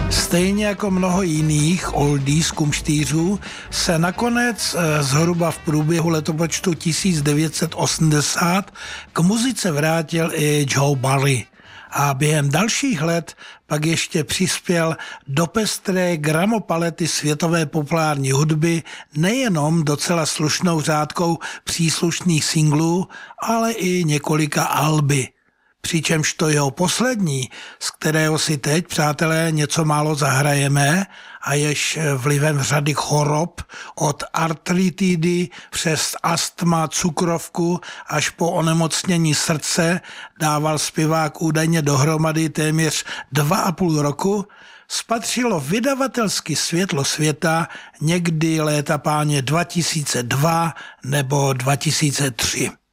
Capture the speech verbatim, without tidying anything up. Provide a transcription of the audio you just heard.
Stejně jako mnoho jiných oldies kumštýřů se nakonec zhruba v průběhu letopočtu tisíc devět set osmdesát k muzice vrátil i Joe Barry. A během dalších let pak ještě přispěl do pestré gramopalety světové populární hudby nejenom docela slušnou řádkou příslušných singlů, ale i několika alby. Přičemž to jeho poslední, z kterého si teď, přátelé, něco málo zahrajeme a jež vlivem řady chorob od artritidy přes astma, cukrovku až po onemocnění srdce dával zpěvák údajně dohromady téměř dva a půl roku, spatřilo vydavatelsky světlo světa někdy léta páně dva tisíce dva nebo dva tisíce tři.